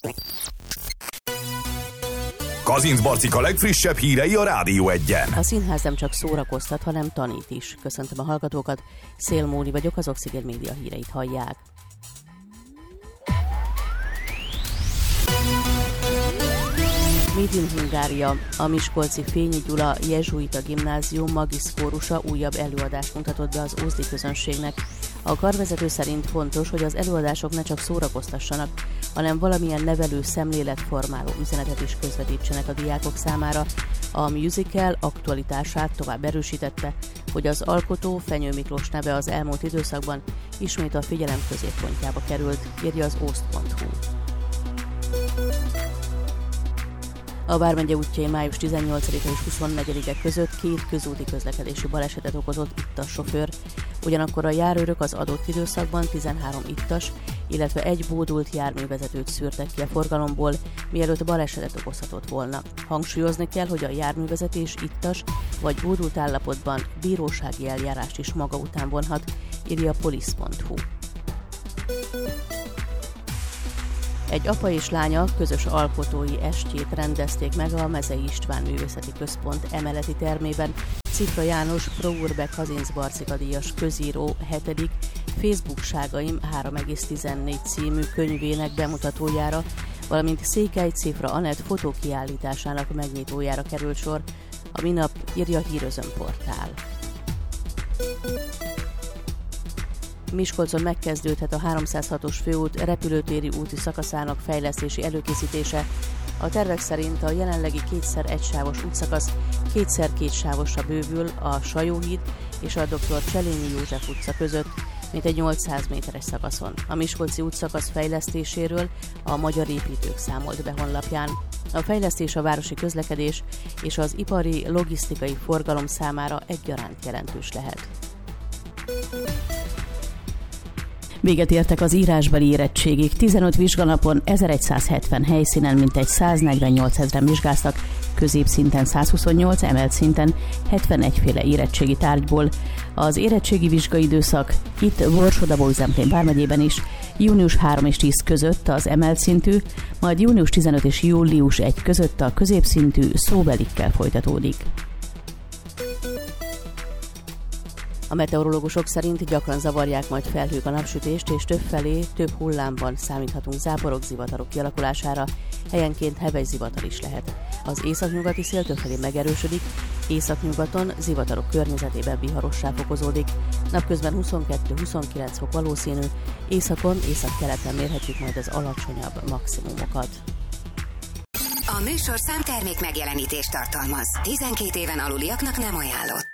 Kazinc Barcika legfrissebb hírei a Rádió Egyen. A színház nem csak szórakoztat, hanem tanít is. Köszöntöm a hallgatókat, Szél Móni vagyok, az Oxigén Média híreit hallják. Made in Hungária, a miskolci Fényi Gyula jezsuita gimnázium magiszkórusa újabb előadást mutatott be az ózdi közönségnek. A karvezető szerint fontos, hogy az előadások ne csak szórakoztassanak, hanem valamilyen nevelő, szemléletformáló üzenetet is közvetítsenek a diákok számára. A musical aktualitását tovább erősítette, hogy az alkotó, Fenyő Miklós neve az elmúlt időszakban ismét a figyelem középpontjába került, írja az oszt.hu. A Vármegye útjain május 18-a és 24-e között 2 közúti közlekedési balesetet okozott ittas sofőr, ugyanakkor a járőrök az adott időszakban 13 ittas, illetve egy bódult járművezetőt szűrtek ki a forgalomból, mielőtt balesetet okozhatott volna. Hangsúlyozni kell, hogy a járművezetés ittas vagy bódult állapotban bírósági eljárást is maga után vonhat, írja a polisz.hu. Egy apa és lánya közös alkotói estjét rendezték meg a Mezei István Művészeti Központ emeleti termében. Cifra János Pro Urbe Kazinc Barcika díjas közíró 7. Facebookságaim 3,14 című könyvének bemutatójára, valamint Székely Cifra Anett fotókiállításának megnyitójára került sor, a minap, írja a Hírözön portál. Miskolcon megkezdődhet a 306-os főút repülőtéri úti szakaszának fejlesztési előkészítése. A tervek szerint a jelenlegi 2x1 sávos útszakasz 2x2 sávosra bővül a Sajóhíd és a Dr. Cselényi József utca között, mint egy 800 méteres szakaszon. A miskolci útszakasz fejlesztéséről a Magyar Építők számolt be honlapján. A fejlesztés a városi közlekedés és az ipari logisztikai forgalom számára egyaránt jelentős lehet. Véget értek az írásbeli érettségig. 15 vizsganapon 1170 helyszínen mintegy 148 000 vizsgáztak, középszinten 128, emelt szinten 71 féle érettségi tárgyból. Az érettségi vizsgaidőszak itt Borsod-Abaúj-Zemplén vármegyében is június 3 és 10 között az emelt szintű, majd június 15 és július 1 között a középszintű szóbelikkel folytatódik. A meteorológusok szerint gyakran zavarják majd felhők a napsütést, és többfelé, több hullámban számíthatunk záporok, zivatarok kialakulására, helyenként heves zivatar is lehet. Az északnyugati szél többfelé megerősödik, északnyugaton zivatarok környezetében viharossá fokozódik. Napközben 22-29 fok valószínű, északon, északkeleten mérhetjük majd az alacsonyabb maximumokat. A műsorszám termék megjelenítést tartalmaz. 12 éven aluliaknak nem ajánlott.